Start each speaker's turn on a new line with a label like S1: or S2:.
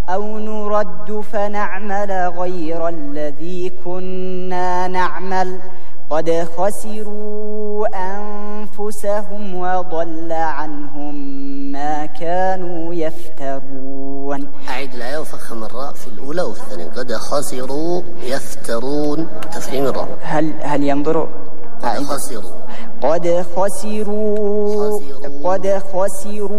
S1: أو نرد فنعمل غير الذي كنا نعمل قد خسروا أنفسهم وضل عنهم ما كانوا يفترون.
S2: أعيد الآية وفخم الراء في الأولى وفي الثانية. قد خسروا يفترون تفخيم الراء.
S1: هل ينظروا؟
S2: قد خسروا